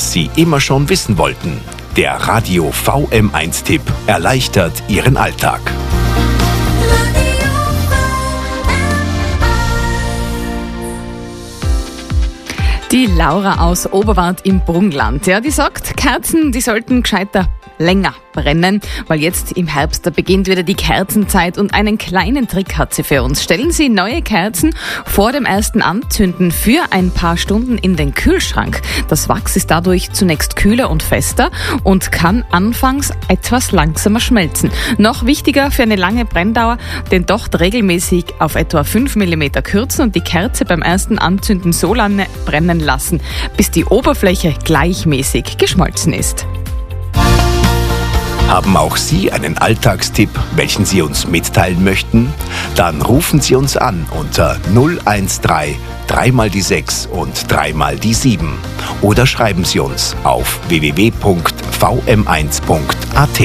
was Sie immer schon wissen wollten. Der Radio VM1-Tipp erleichtert Ihren Alltag. Die Laura aus Oberwart im Brunngland, die sagt, Kerzen, die sollten gescheiter länger brennen, weil jetzt im Herbst, da beginnt wieder die Kerzenzeit und einen kleinen Trick hat sie für uns. Stellen Sie neue Kerzen vor dem ersten Anzünden für ein paar Stunden in den Kühlschrank. Das Wachs ist dadurch zunächst kühler und fester und kann anfangs etwas langsamer schmelzen. Noch wichtiger für eine lange Brenndauer, den Docht regelmäßig auf etwa 5 mm kürzen und die Kerze beim ersten Anzünden so lange brennen lassen, bis die Oberfläche gleichmäßig geschmolzen ist. Haben auch Sie einen Alltagstipp, welchen Sie uns mitteilen möchten? Dann rufen Sie uns an unter 013 3 mal die 6 und 3 mal die 7 oder schreiben Sie uns auf www.vm1.at.